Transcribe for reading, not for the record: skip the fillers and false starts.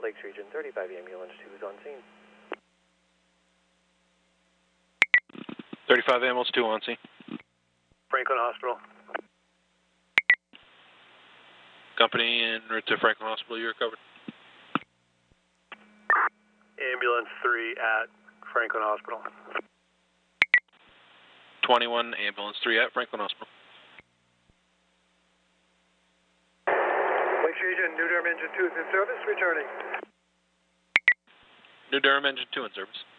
Lakes Region 35 Ambulance 2 is on scene. 35 Ambulance 2 on scene. Franklin Hospital. Company en route to Franklin Hospital, you're covered. Ambulance 3 at Franklin Hospital. 21 Ambulance 3 at Franklin Hospital. Lakes Region, New Durham Engine 2 is in service, returning. New Durham Engine 2 in service.